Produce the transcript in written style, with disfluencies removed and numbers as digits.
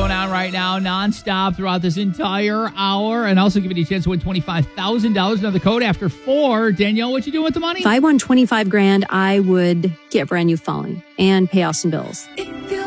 going on right now, nonstop throughout this entire hour, and also giving you a chance to win $25,000. Another code after 4. Danielle, what you doing with the money? If I won $25,000, I would get a brand new phone and pay off some bills. If you